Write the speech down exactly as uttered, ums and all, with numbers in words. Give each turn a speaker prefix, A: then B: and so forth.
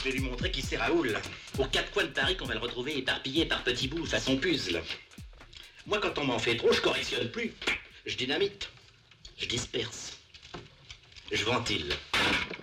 A: Je vais lui montrer qui c'est Raoul. Aux quatre coins de Paris qu'on va le retrouver éparpillé par petits bouts, façon puzzle. Moi, quand on m'en fait trop, je correctionne plus. Je dynamite. Je disperse. Je ventile.